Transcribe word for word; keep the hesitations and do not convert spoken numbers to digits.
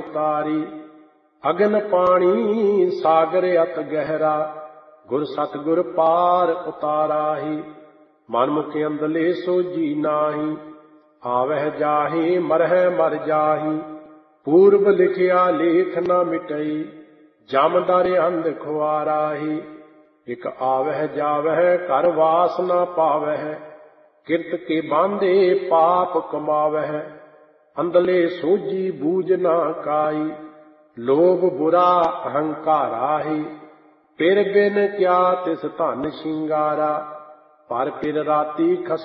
ਉਤਾਰੀ। ਅਗਨ ਪਾਣੀ ਸਾਗਰ ਅਤ ਗਹਿਰਾ, ਗੁਰ ਸਤਿਗੁਰ ਪਾਰ ਉਤਾਰਾਹੀ। ਮਨ ਮੁਖ ਅੰਦਲੇ ਸੋਝੀ ਨਾਹੀ, ਆਵਹਿ ਜਾਹੀ ਮਰਹਿ ਮਰ ਜਾਹੀ। ਪੂਰਬ ਲਿਖਿਆ ਲੇਖ ਨਾ ਮਿਟਈ, ਜਮ ਦਰ ਅੰਧ ਖੁਆਰਾਹੀ। ਇਕ ਆਵਹਿ ਜਾਵਹਿ ਘਰ ਵਾਸ ਨਾ ਪਾਵਹਿ, ਕਿਰਤ ਕੇ ਬਾਂਧੇ ਪਾਪ ਕਮਾਵਹਿ। ਅੰਦਲੇ ਸੋਝੀ ਬੂਝ ਨਾ ਕਾਈ, ਲੋਭ ਬੁਰਾ ਅਹੰਕਾਰਾਹੀ। ਪਿਰ ਬਿਨ ਕਿਆ ਤਿਸ ਧਨ ਸ਼ਿੰਗਾਰਾ, ਪਰ ਪਿਰ ਰਾਤੀ ਖਸ